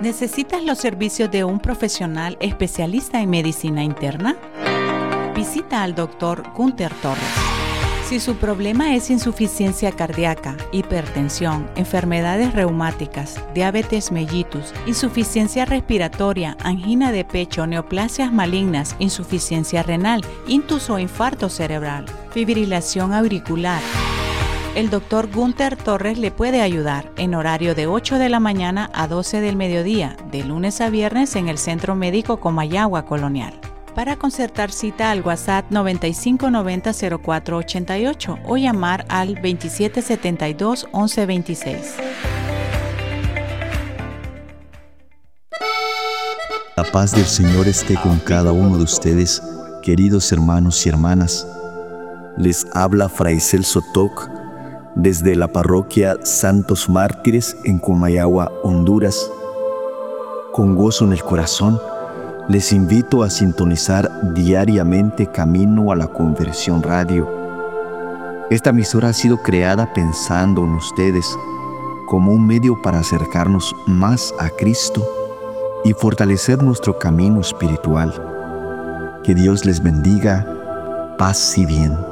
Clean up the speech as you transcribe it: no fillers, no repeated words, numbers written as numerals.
¿Necesitas los servicios de un profesional especialista en medicina interna? Visita al Dr. Gunther Torres. Si su problema es insuficiencia cardíaca, hipertensión, enfermedades reumáticas, diabetes mellitus, insuficiencia respiratoria, angina de pecho, neoplasias malignas, insuficiencia renal, ictus o infarto cerebral, fibrilación auricular, el Dr. Gunther Torres le puede ayudar en horario de 8 de la mañana a 12 del mediodía, de lunes a viernes en el Centro Médico Comayagua Colonial. Para concertar cita al WhatsApp 9590-0488 o llamar al 2772-1126. La paz del Señor esté con cada uno de ustedes, queridos hermanos y hermanas. Les habla Fray Celso Toc desde la parroquia Santos Mártires en Comayagua, Honduras. Con gozo en el corazón, les invito a sintonizar diariamente Camino a la Conversión Radio. Esta emisora ha sido creada pensando en ustedes como un medio para acercarnos más a Cristo y fortalecer nuestro camino espiritual. Que Dios les bendiga, paz y bien.